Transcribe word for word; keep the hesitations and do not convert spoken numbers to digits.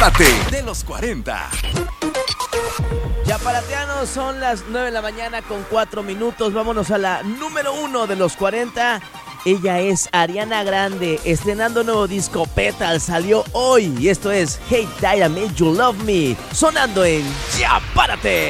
De los cuarenta. Yaparateanos, son las nueve de la mañana con cuatro minutos. Vámonos a la número uno de los cuarenta. Ella es Ariana Grande, estrenando nuevo disco Petal, salió hoy. Y esto es Hey Did I Make You Love Me, sonando en Ya Párate.